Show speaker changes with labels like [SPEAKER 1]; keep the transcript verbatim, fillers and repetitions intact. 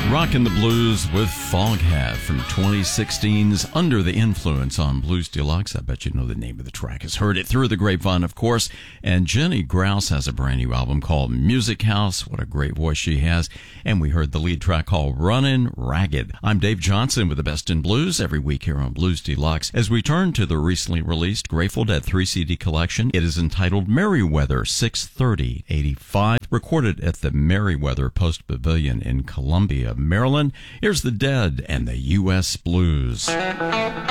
[SPEAKER 1] Rockin' the Blues with Foghat from twenty sixteen's Under the Influence on Blues Deluxe. I bet you know the name of the track. Has heard it through the grapevine, of course. And Jenny Grouse has a brand new album called Music House. What a great voice she has. And we heard the lead track called Runnin' Ragged. I'm Dave Johnson with the Best in Blues every week here on Blues Deluxe. As we turn to the recently released Grateful Dead three C D collection, it is entitled Merriweather six thirty eighty-five, recorded at the Merriweather Post Pavilion in Columbia, Maryland. Here's the Dead and the U S Blues.